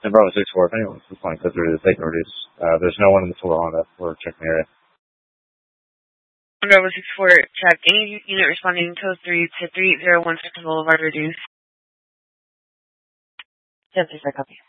And Bravo 6-4, if anyone wants to go through the take notice, there's no one in the Ford Honda. We're checking the area. Bravo 6-4, check. Any unit responding code 3 to 301 Boulevard reduced. 10-6, copy.